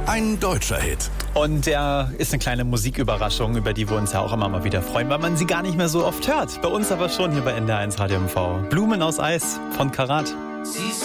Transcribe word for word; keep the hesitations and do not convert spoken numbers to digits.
Ein deutscher Hit. Und der ist eine kleine Musiküberraschung, über die wir uns ja auch immer mal wieder freuen, weil man sie gar nicht mehr so oft hört. Bei uns aber schon hier bei N D R eins Radio M V. Blumen aus Eis von Karat. Sie